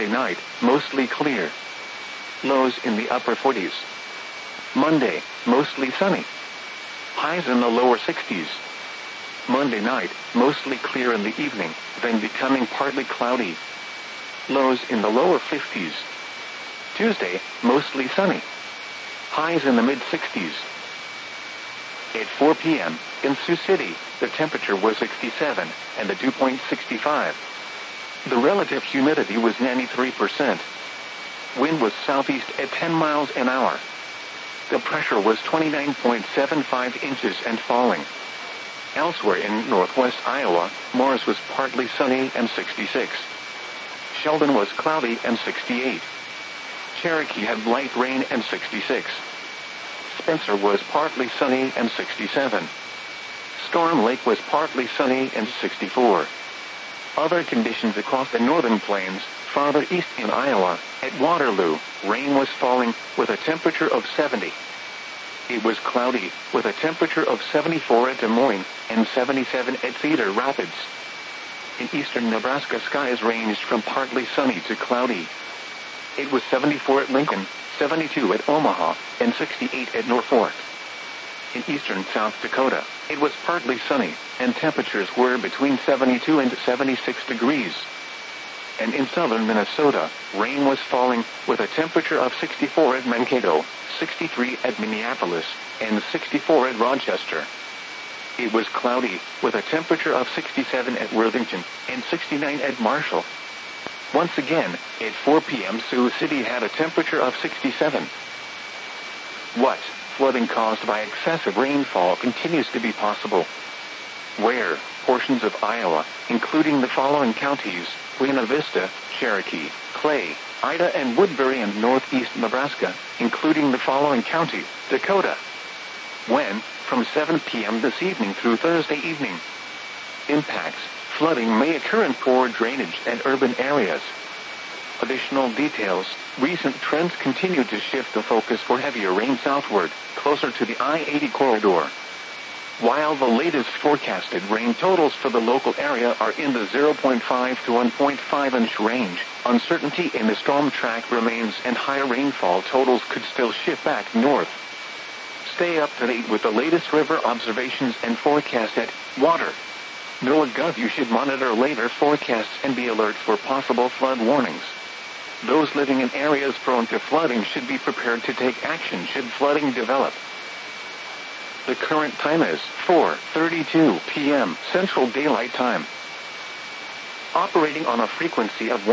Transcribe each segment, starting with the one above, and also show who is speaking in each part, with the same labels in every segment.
Speaker 1: Tuesday night, mostly clear. Lows in the upper 40s. Monday, mostly sunny. Highs in the lower 60s. Monday night, mostly clear in the evening, then becoming partly cloudy. Lows in the lower 50s. Tuesday, mostly sunny. Highs in the mid-60s. At 4 p.m., in Sioux City, the temperature was 67, and the dew point 65. The relative humidity was 93%. Wind was southeast at 10 miles an hour. The pressure was 29.75 inches and falling. Elsewhere in northwest Iowa, Morris was partly sunny and 66. Sheldon was cloudy and 68. Cherokee had light rain and 66. Spencer was partly sunny and 67. Storm Lake was partly sunny and 64. Other conditions across the northern plains, farther east in Iowa, at Waterloo, rain was falling, with a temperature of 70. It was cloudy, with a temperature of 74 at Des Moines, and 77 at Cedar Rapids. In eastern Nebraska, skies ranged from partly sunny to cloudy. It was 74 at Lincoln, 72 at Omaha, and 68 at Norfolk. In eastern South Dakota, it was partly sunny, and temperatures were between 72 and 76 degrees. And in southern Minnesota, rain was falling, with a temperature of 64 at Mankato, 63 at Minneapolis, and 64 at Rochester. It was cloudy, with a temperature of 67 at Worthington, and 69 at Marshall. Once again, at 4 p.m. Sioux City had a temperature of 67. What? Flooding caused by excessive rainfall continues to be possible. Where? Portions of Iowa, including the following counties: Buena Vista, Cherokee, Clay, Ida and Woodbury, and northeast Nebraska, including the following counties: Dakota. When? From 7 p.m. this evening through Thursday evening. Impacts: flooding may occur in poor drainage and urban areas. Additional details: recent trends continue to shift the focus for heavier rain southward, closer to the I-80 corridor. While the latest forecasted rain totals for the local area are in the 0.5 to 1.5 inch range, uncertainty in the storm track remains, and higher rainfall totals could still shift back north. Stay up to date with the latest river observations and forecast at water.NOAA.gov. You should monitor later forecasts and be alert for possible flood warnings. Those living in areas prone to flooding should be prepared to take action should flooding develop. The current time is 4:32 p.m. Central Daylight Time. Operating on a frequency of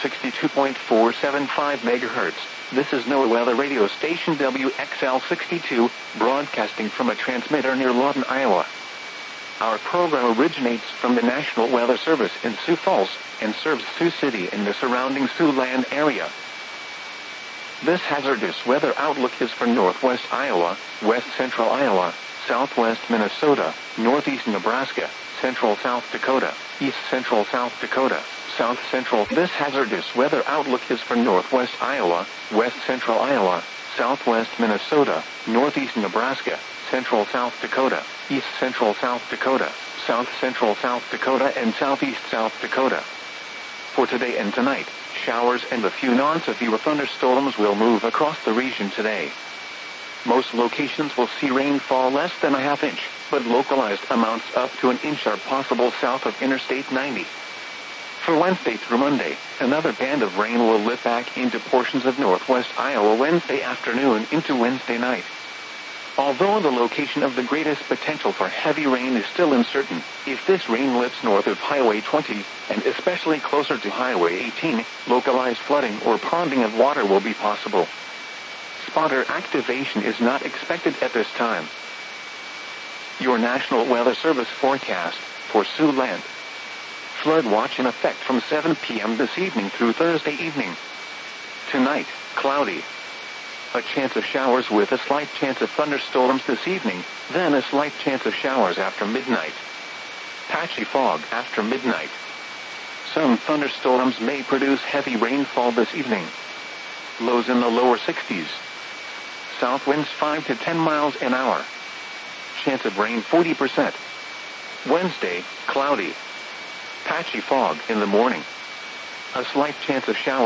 Speaker 1: 162.475 MHz, this is NOAA Weather Radio Station WXL62, broadcasting from a transmitter near Lawton, Iowa. Our program originates from the National Weather Service in Sioux Falls, and serves Sioux City and the surrounding Siouxland area. This hazardous weather outlook is for northwest Iowa, west central Iowa, southwest Minnesota, northeast Nebraska, central South Dakota, east central South Dakota, south central. This hazardous weather outlook is for northwest Iowa, west central Iowa, southwest Minnesota, northeast Nebraska, central South Dakota, east central South Dakota, south central South Dakota, and southeast South Dakota. For today and tonight, showers and a few non-severe thunderstorms will move across the region today. Most locations will see rainfall less than a half inch, but localized amounts up to an inch are possible south of Interstate 90. For Wednesday through Monday, another band of rain will lift back into portions of northwest Iowa Wednesday afternoon into Wednesday night. Although the location of the greatest potential for heavy rain is still uncertain, if this rain lifts north of Highway 20, and especially closer to Highway 18, localized flooding or ponding of water will be possible. Spotter activation is not expected at this time. Your National Weather Service forecast for Siouxland. Flood watch in effect from 7 p.m. this evening through Thursday evening. Tonight, cloudy. A chance of showers with a slight chance of thunderstorms this evening, then a slight chance of showers after midnight. Patchy fog after midnight. Some thunderstorms may produce heavy rainfall this evening. Lows in the lower 60s. South winds 5 to 10 miles an hour. Chance of rain 40%. Wednesday, cloudy. Patchy fog in the morning. A slight chance of showers